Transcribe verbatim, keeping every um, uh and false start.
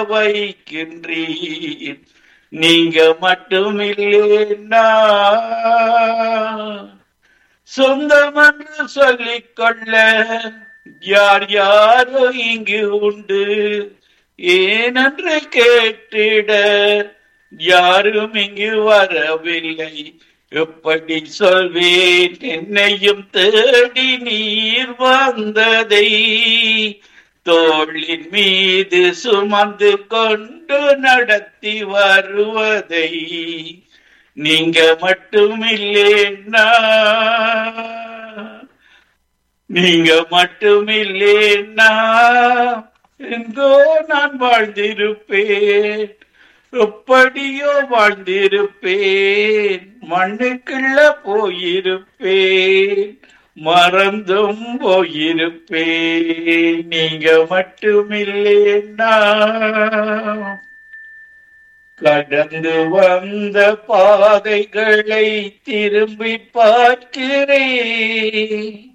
வைக்கின்றீர். நீங்க மட்டுமில்லைன்னா சொந்தம் என்று சொல்லிக்கொள்ள யார் யாரோ இங்கு உண்டு. ஏனென்று கேட்டிட யாரும் இங்கு வரவில்லை. எப்படி சொல்வேன் என்னையும் தேடி நீர் வந்ததை, தோளின் மீது சுமந்து கொண்டு நடத்தி வருவதை. நீங்க மட்டுமில்லைன்னா நீங்க மட்டுமில்லைன்னா எங்கோ நான் வாழ்ந்திருப்பேன், எப்படியோ வாழ்ந்திருப்பேன், மண்ணுக்குள்ள போயிருப்பேன், மறந்தும் போயிருப்பேன். நீங்க மட்டுமில்லைன்னா கடந்து வந்த பாதைகளை திரும்பி பார்க்கிறேன்.